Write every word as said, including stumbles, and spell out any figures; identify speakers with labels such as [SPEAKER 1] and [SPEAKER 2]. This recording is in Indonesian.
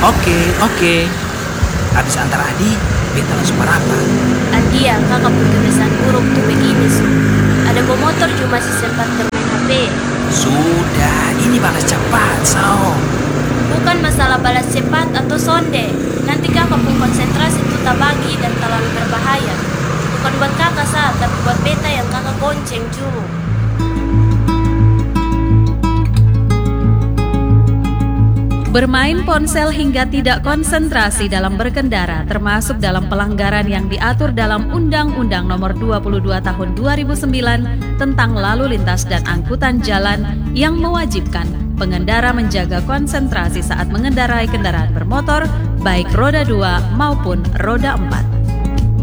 [SPEAKER 1] Oke, oke. Habis antar Adi, beta langsung marapat.
[SPEAKER 2] Andia, kakak pun kebiasaan buruk tuh begini su. Ada bawa motor cuma masih sempat bermain H P.
[SPEAKER 1] Sudah, ini balas cepat, Sao.
[SPEAKER 2] Bukan masalah balas cepat atau sonde. Nanti kakak pun konsentrasi tuh tak bagi dan terlalu berbahaya. Bukan buat kakak saat, tapi buat beta yang kakak gonceng cu.
[SPEAKER 3] Bermain ponsel hingga tidak konsentrasi dalam berkendara termasuk dalam pelanggaran yang diatur dalam Undang-Undang Nomor dua puluh dua Tahun dua ribu sembilan tentang Lalu Lintas dan Angkutan Jalan yang mewajibkan pengendara menjaga konsentrasi saat mengendarai kendaraan bermotor baik roda dua maupun roda empat.